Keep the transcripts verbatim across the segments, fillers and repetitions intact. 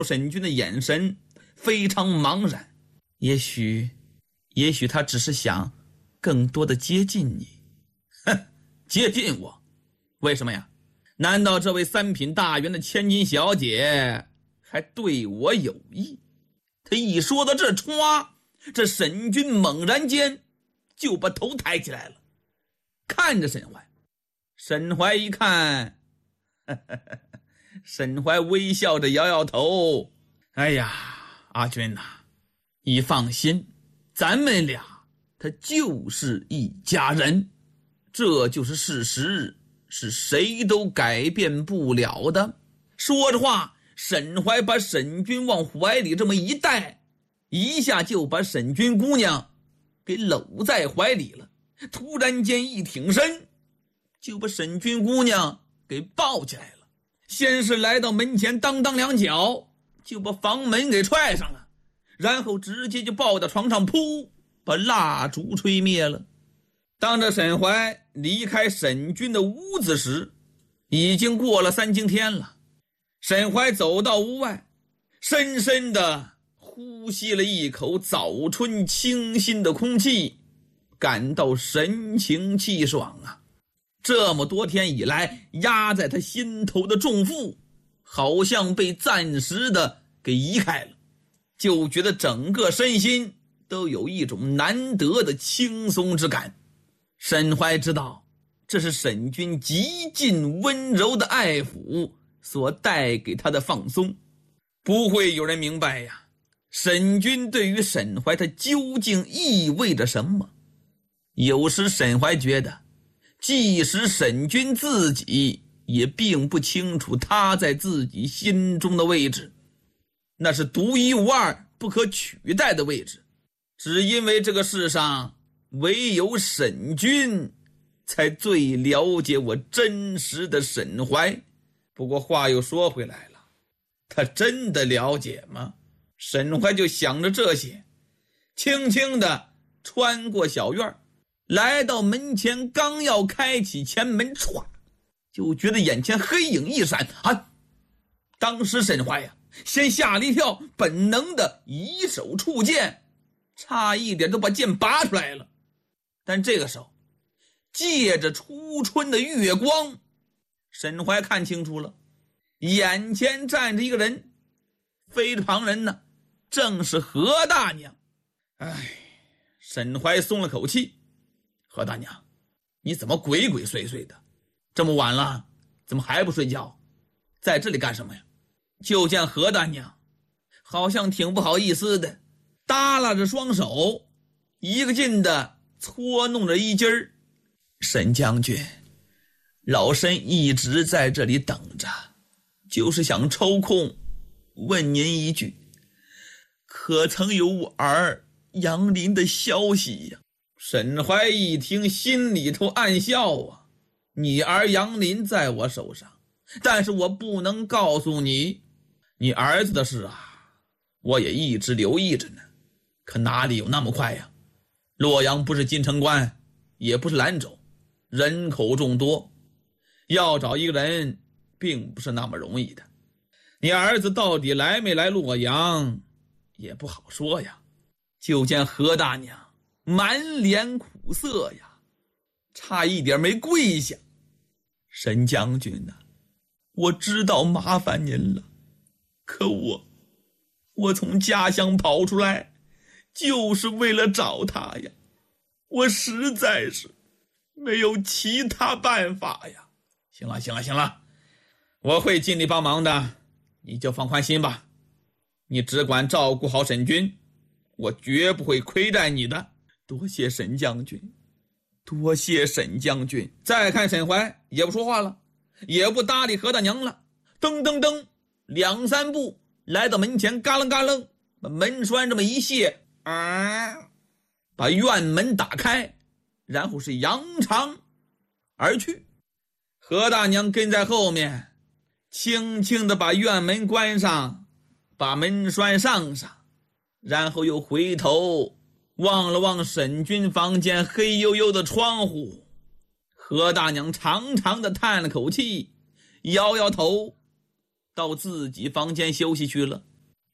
沈君的眼神非常茫然，也许也许他只是想更多的接近你。哼，接近我？为什么呀？难道这位三品大员的千金小姐还对我有意？他一说到这，歘，这沈君猛然间就把头抬起来了，看着沈怀。沈怀一看，呵呵呵，沈怀微笑着摇摇头，哎呀，阿君呐、啊，你放心，咱们俩他就是一家人，这就是事实，是谁都改变不了的。说着话，沈怀把沈君往怀里这么一带，一下就把沈君姑娘给搂在怀里了。突然间一挺身，就把沈君姑娘给抱起来了。先是来到门前，当当两脚就把房门给踹上了，然后直接就抱到床上，噗，把蜡烛吹灭了。当着沈怀离开沈君的屋子时，已经过了三更天了。沈怀走到屋外，深深地呼吸了一口早春清新的空气，感到神清气爽啊！这么多天以来压在他心头的重负，好像被暂时的给移开了，就觉得整个身心都有一种难得的轻松之感。沈怀知道，这是沈君极尽温柔的爱抚所带给他的放松。不会有人明白呀，沈君对于沈怀他究竟意味着什么。有时沈怀觉得，即使沈君自己也并不清楚他在自己心中的位置，那是独一无二不可取代的位置。只因为这个世上唯有沈君才最了解我真实的沈怀。不过话又说回来了，他真的了解吗？沈怀就想着这些，轻轻地穿过小院，来到门前，刚要开启前门，唰，就觉得眼前黑影一闪啊！当时沈怀呀，先吓了一跳，本能的以手触剑，差一点都把剑拔出来了。但这个时候，借着初春的月光，沈怀看清楚了，眼前站着一个人，非旁人呢，正是何大娘。哎，沈怀松了口气。何大娘，你怎么鬼鬼祟祟的？这么晚了，怎么还不睡觉？在这里干什么呀？就见何大娘好像挺不好意思的，耷拉着双手，一个劲的搓弄着衣襟儿。沈将军，老身一直在这里等着，就是想抽空问您一句，可曾有我儿杨林的消息呀？沈怀一听，心里头暗笑啊，你儿杨林在我手上，但是我不能告诉你，你儿子的事啊，我也一直留意着呢，可哪里有那么快呀？洛阳不是金城关，也不是兰州，人口众多，要找一个人并不是那么容易的。你儿子到底来没来洛阳也不好说呀。就见何大娘满脸苦涩呀，差一点没跪下。沈将军呐、啊，我知道麻烦您了，可我我从家乡跑出来就是为了找他呀，我实在是没有其他办法呀。行了行了行了，我会尽力帮忙的，你就放宽心吧，你只管照顾好沈君，我绝不会亏待你的。多谢沈将军，多谢沈将军。再看沈怀也不说话了，也不搭理何大娘了，噔噔噔两三步来到门前，嘎楞嘎楞把门栓这么一卸，啊，把院门打开，然后是扬长而去。何大娘跟在后面，轻轻地把院门关上，把门栓上上，然后又回头望了望沈君房间黑黝黝的窗户。何大娘长长的叹了口气，摇摇头，到自己房间休息去了。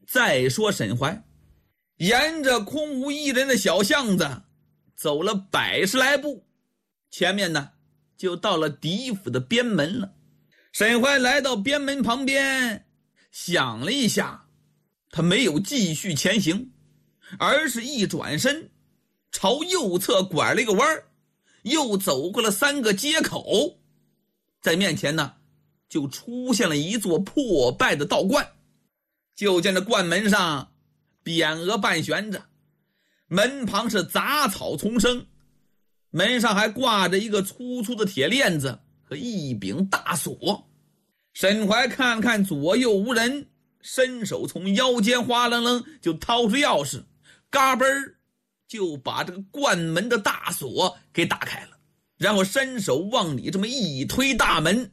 再说沈怀，沿着空无一人的小巷子走了百十来步，前面呢就到了狄府的边门了。沈怀来到边门旁边，想了一下，他没有继续前行，而是一转身朝右侧拐了一个弯，又走过了三个街口，在面前呢就出现了一座破败的道观。就见这观门上匾额半悬着，门旁是杂草丛生，门上还挂着一个粗粗的铁链子和一柄大锁。沈怀看了看左右无人，伸手从腰间哗楞楞就掏出钥匙，嘎嘣就把这个观门的大锁给打开了，然后伸手往里这么一推大门，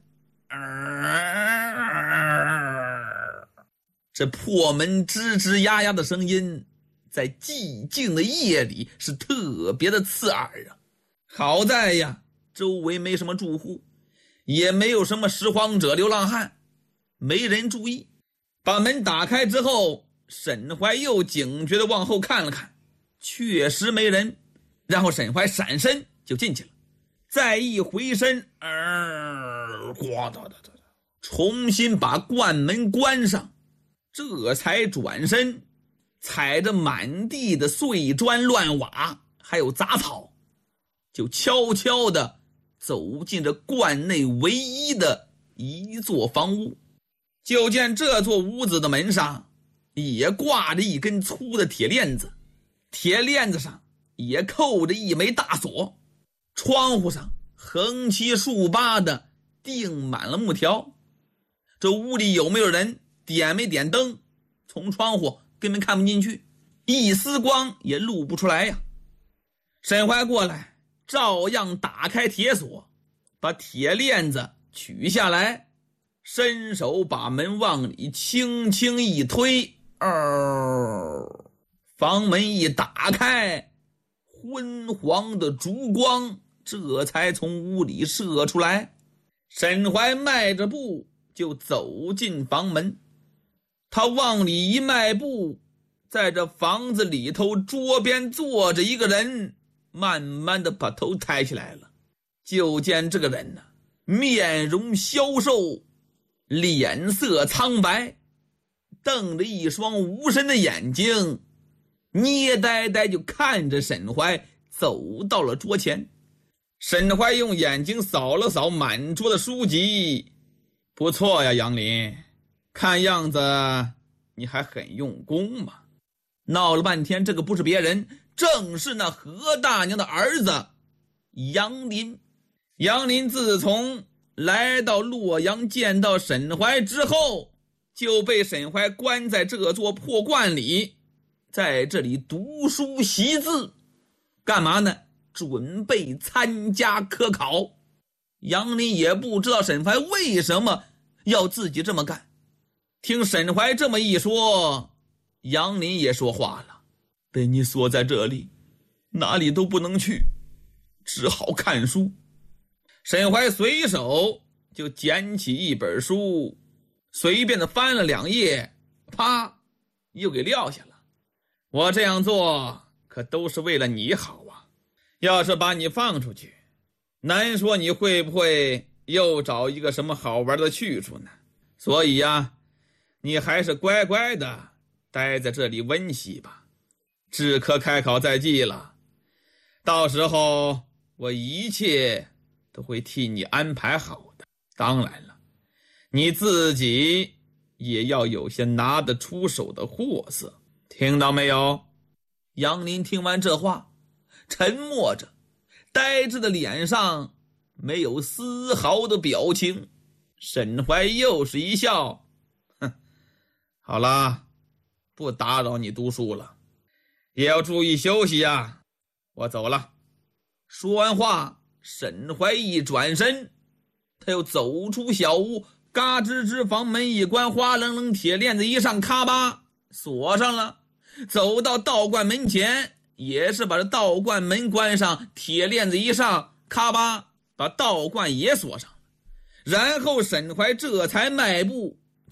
这破门吱吱呀呀的声音在寂静的夜里是特别的刺耳啊。好在呀，周围没什么住户，也没有什么拾荒者流浪汉，没人注意。把门打开之后，沈怀又警觉地往后看了看，确实没人，然后沈怀闪身就进去了。再一回身，呃，呱哒哒哒，重新把观门关上，这才转身，踩着满地的碎砖乱瓦还有杂草，就悄悄地走进这观内唯一的一座房屋。就见这座屋子的门上也挂着一根粗的铁链子，铁链子上也扣着一枚大锁，窗户上横七竖八的钉满了木条。这屋里有没有人，点没点灯，从窗户根本看不进去，一丝光也露不出来呀。沈怀过来照样打开铁锁，把铁链子取下来，伸手把门往里轻轻一推，哦，房门一打开，昏黄的烛光这才从屋里射出来。沈怀迈着步就走进房门，他往里一迈步，在这房子里头桌边坐着一个人，慢慢的把头抬起来了。就见这个人呢，面容消瘦，脸色苍白，瞪着一双无神的眼睛，捏呆呆就看着沈怀走到了桌前。沈怀用眼睛扫了扫满桌的书籍，不错呀，杨林，看样子你还很用功嘛。闹了半天，这个不是别人，正是那何大娘的儿子杨林。杨林自从来到洛阳见到沈怀之后，就被沈怀关在这座破观里，在这里读书习字，干嘛呢？准备参加科考。杨林也不知道沈怀为什么要自己这么干，听沈怀这么一说，杨林也说话了，被你锁在这里，哪里都不能去，只好看书。沈怀随手就捡起一本书，随便的翻了两页，啪，又给撂下了。我这样做可都是为了你好啊，要是把你放出去，难说你会不会又找一个什么好玩的去处呢？所以呀，你还是乖乖的待在这里温习吧。制科开考在即了，到时候我一切都会替你安排好的。当然了，你自己也要有些拿得出手的货色，听到没有？杨林听完这话，沉默着，呆滞的脸上没有丝毫的表情。沈怀又是一笑，哼，好了，不打扰你读书了，也要注意休息呀，我走了。说完话，沈怀一转身，他又走出小屋，嘎吱吱房门一关，哗楞楞铁链子一上，咔吧锁上了。走到道观门前，也是把这道观门关上，铁链子一上，咔吧把道观也锁上。然后沈怀这才迈步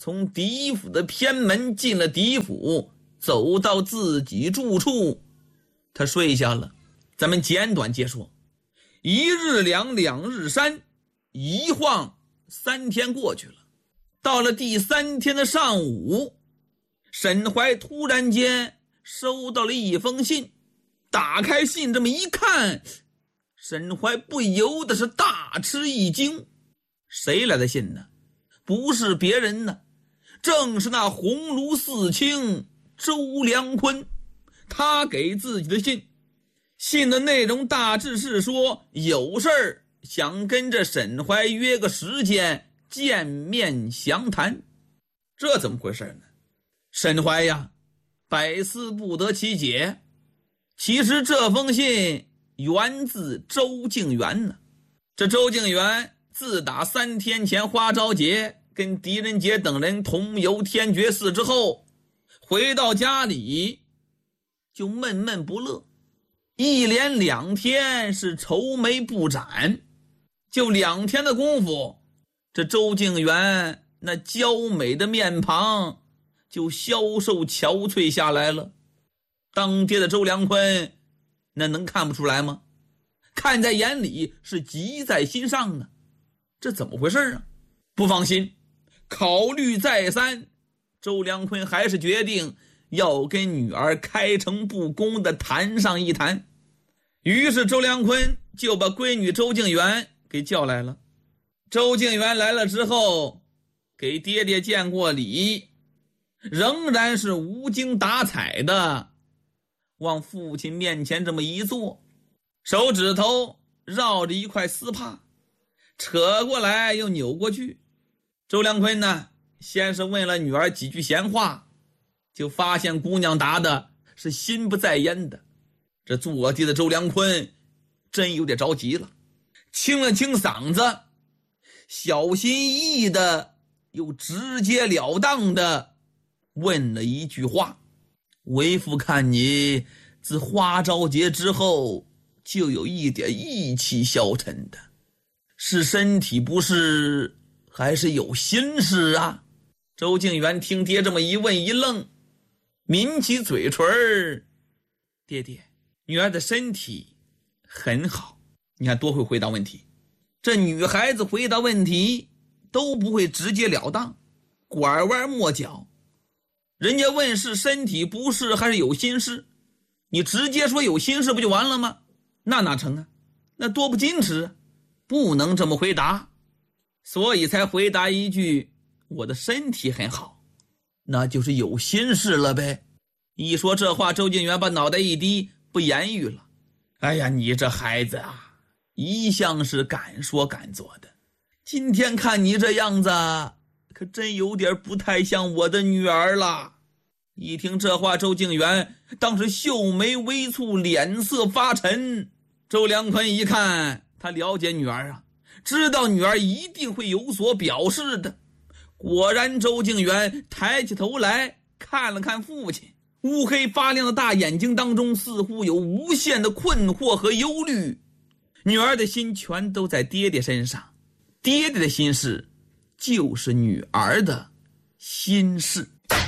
从狄府的偏门进了狄府，走到自己住处，他睡下了。咱们简短接说，一日两两日三，一晃三天过去了。到了第三天的上午，沈怀突然间收到了一封信，打开信这么一看，沈怀不由得是大吃一惊。谁来的信呢？不是别人呢，正是那鸿胪四卿周良坤。他给自己的信，信的内容大致是说有事儿想跟着沈怀约个时间见面详谈。这怎么回事呢？沈怀呀，百思不得其解。其实这封信源自周敬元呢。这周敬元自打三天前花朝节跟狄仁杰等人同游天觉寺之后，回到家里就闷闷不乐，一连两天是愁眉不展。就两天的功夫，这周敬元那娇美的面庞就消瘦憔悴下来了。当爹的周良坤那能看不出来吗？看在眼里，是急在心上呢。这怎么回事啊？不放心，考虑再三，周良坤还是决定要跟女儿开诚布公的谈上一谈。于是周良坤就把闺女周敬元给叫来了。周敬元来了之后，给爹爹见过礼，仍然是无精打采的往父亲面前这么一坐，手指头绕着一块丝帕，扯过来又扭过去。周良坤呢，先是问了女儿几句闲话，就发现姑娘答的是心不在焉的。这做爹的周良坤真有点着急了，清了清嗓子，小心翼翼的又直截了当的问了一句话：为父看你自花朝节之后就有一点意气消沉的，是身体不适还是有心事啊？周敬元听爹这么一问一愣，抿起嘴唇，爹爹，女儿的身体很好。你看多会回答问题，这女孩子回答问题都不会直截了当，拐弯抹角。人家问是身体不适还是有心事，你直接说有心事不就完了吗？那哪成啊？那多不矜持，不能这么回答。所以才回答一句我的身体很好，那就是有心事了呗。一说这话，周敬元把脑袋一低，不言语了。哎呀，你这孩子啊，一向是敢说敢做的，今天看你这样子，可真有点不太像我的女儿了。一听这话，周敬元当时秀眉微蹙，脸色发沉。周良坤一看，他了解女儿啊，知道女儿一定会有所表示的。果然，周敬元抬起头来看了看父亲，乌黑发亮的大眼睛当中似乎有无限的困惑和忧虑。女儿的心全都在爹爹身上，爹爹的心事就是女儿的心事。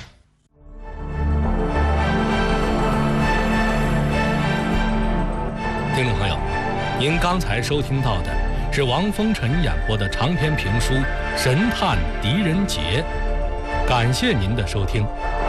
听众朋友，您刚才收听到的是王风尘演播的长篇评书《神探狄仁杰》，感谢您的收听。